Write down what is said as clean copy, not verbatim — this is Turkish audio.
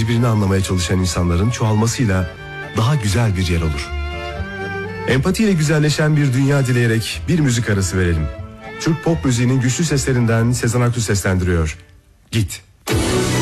birbirini anlamaya çalışan insanların çoğalmasıyla daha güzel bir yer olur. Empatiyle güzelleşen bir dünya dileyerek bir müzik arası verelim. Türk pop müziğinin güçlü seslerinden Sezen Aksu seslendiriyor. Git.